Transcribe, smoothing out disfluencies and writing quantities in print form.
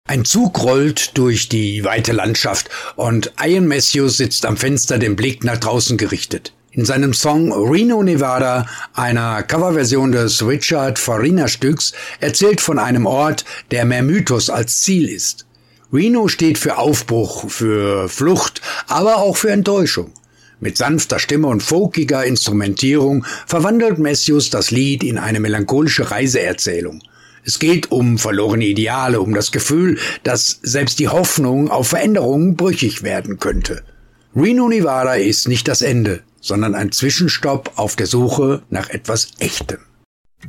Ein Zug rollt durch die weite Landschaft und Ian Matthews sitzt am Fenster, den Blick nach draußen gerichtet. In seinem Song Reno, Nevada, einer Coverversion des Richard Farina Stücks, erzählt von einem Ort, der mehr Mythos als Ziel ist. Reno steht für Aufbruch, für Flucht, aber auch für Enttäuschung. Mit sanfter Stimme und folkiger Instrumentierung verwandelt Matthews das Lied in eine melancholische Reiseerzählung. Es geht um verlorene Ideale, um das Gefühl, dass selbst die Hoffnung auf Veränderungen brüchig werden könnte. Reno, Nevada ist nicht das Ende, sondern ein Zwischenstopp auf der Suche nach etwas Echtem.